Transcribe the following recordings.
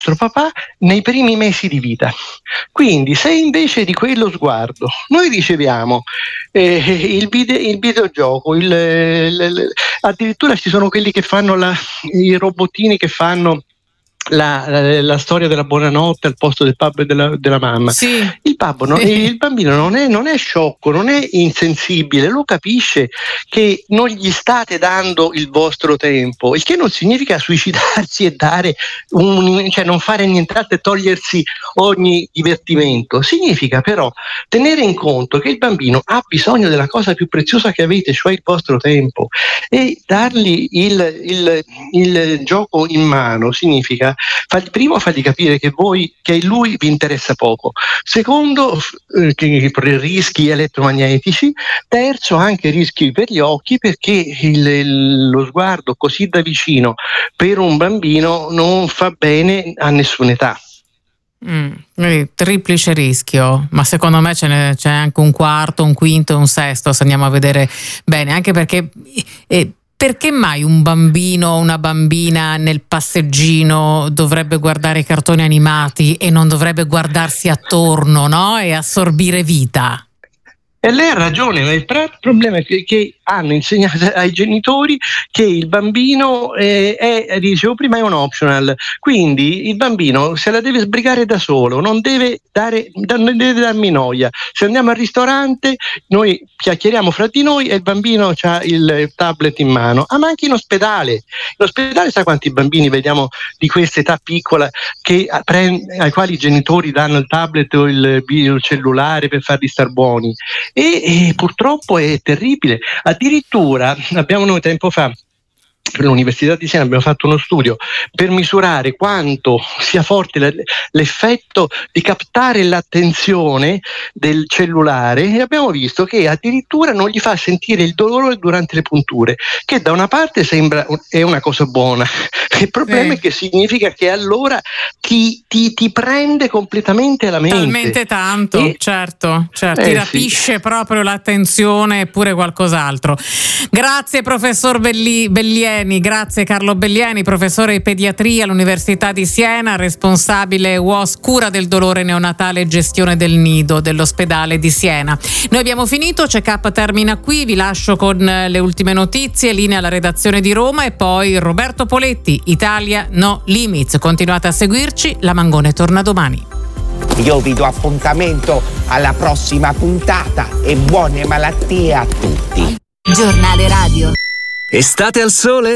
papà nei primi mesi di vita. Quindi se invece di quello sguardo noi riceviamo il videogioco, addirittura ci sono quelli che fanno i robottini che fanno la storia della buonanotte al posto del papà e della mamma. Sì. Il bambino non è sciocco, non è insensibile, lo capisce che non gli state dando il vostro tempo, il che non significa suicidarsi e dare cioè non fare nient'altro e togliersi ogni divertimento. Significa però tenere in conto che il bambino ha bisogno della cosa più preziosa che avete, cioè il vostro tempo, e dargli il gioco in mano significa primo fargli capire che lui vi interessa poco, secondo rischi elettromagnetici, terzo anche rischi per gli occhi, perché lo sguardo così da vicino per un bambino non fa bene a nessuna età. Triplice rischio, ma secondo me c'è anche un quarto, un quinto e un sesto, se andiamo a vedere bene, anche perché perché mai un bambino o una bambina nel passeggino dovrebbe guardare i cartoni animati e non dovrebbe guardarsi attorno, no? E assorbire vita? E lei ha ragione, ma il problema è che hanno insegnato ai genitori che il bambino dicevo prima, è un optional, quindi il bambino se la deve sbrigare da solo, non deve darmi noia. Se andiamo al ristorante noi chiacchieriamo fra di noi e il bambino ha il tablet in mano. Ma anche in ospedale sa quanti bambini vediamo di questa età piccola ai quali i genitori danno il tablet o il cellulare per farli star buoni. E purtroppo è terribile. Addirittura noi tempo fa per l'Università di Siena abbiamo fatto uno studio per misurare quanto sia forte l'effetto di captare l'attenzione del cellulare, e abbiamo visto che addirittura non gli fa sentire il dolore durante le punture, che da una parte sembra è una cosa buona. Il problema è che significa che allora ti prende completamente la mente. Talmente tanto, certo, ti rapisce proprio l'attenzione, eppure qualcos'altro. Grazie professor Bellieni, grazie Carlo Bellieni, professore di pediatria all'Università di Siena, responsabile UOS cura del dolore neonatale e gestione del nido dell'ospedale di Siena. Noi abbiamo finito, Check-up termina qui, vi lascio con le ultime notizie, linea alla redazione di Roma e poi Roberto Poletti, Italia No Limits. Continuate a seguirci, La Mangone torna domani. Io vi do appuntamento alla prossima puntata e buone malattie a tutti. Giornale Radio. Estate al sole?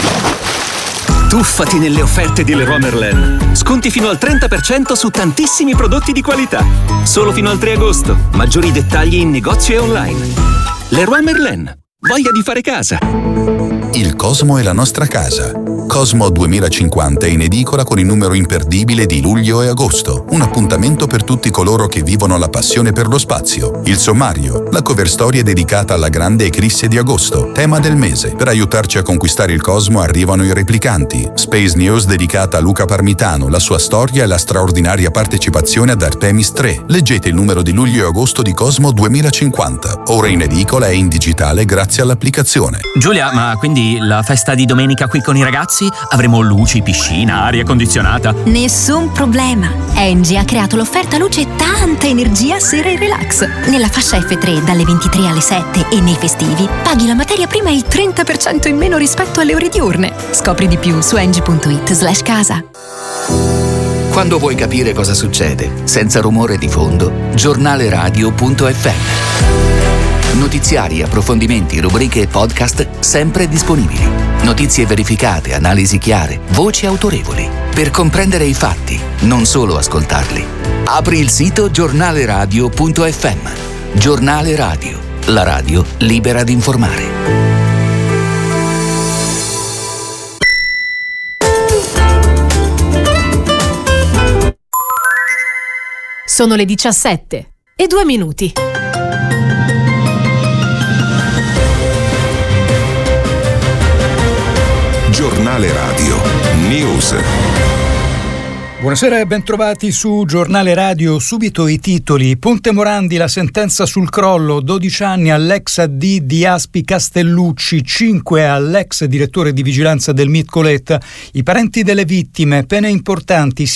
Tuffati nelle offerte di Leroy Merlin. Sconti fino al 30% su tantissimi prodotti di qualità. Solo fino al 3 agosto. Maggiori dettagli in negozio e online. Leroy Merlin. Voglia di fare casa. Il Cosmo è la nostra casa. Cosmo 2050 è in edicola con il numero imperdibile di luglio e agosto. Un appuntamento per tutti coloro che vivono la passione per lo spazio. Il sommario, la cover storia dedicata alla grande eclisse di agosto, tema del mese. Per aiutarci a conquistare il Cosmo arrivano i replicanti. Space News dedicata a Luca Parmitano, la sua storia e la straordinaria partecipazione ad Artemis 3. Leggete il numero di luglio e agosto di Cosmo 2050. Ora in edicola e in digitale grazie all'applicazione. Giulia, ma quindi la festa di domenica qui con i ragazzi? Avremo luci, piscina, aria condizionata? Nessun problema. Engie ha creato l'offerta luce e tanta energia sera e relax. Nella fascia F3 dalle 23 alle 7 e nei festivi paghi la materia prima il 30% in meno rispetto alle ore diurne. Scopri di più su engie.it/casa. Quando vuoi capire cosa succede, senza rumore di fondo, giornaleradio.fm. Notiziari, approfondimenti, rubriche e podcast sempre disponibili. Notizie verificate, analisi chiare, voci autorevoli. Per comprendere i fatti, non solo ascoltarli. Apri il sito giornaleradio.fm. Giornale Radio, la radio libera di informare. Sono le 17:02. Giornale Radio News. Buonasera e bentrovati su Giornale Radio. Subito i titoli. Ponte Morandi, la sentenza sul crollo, 12 anni all'ex AD di Aspi Castellucci, 5 all'ex direttore di vigilanza del MIT Coletta. I parenti delle vittime, pene importanti sia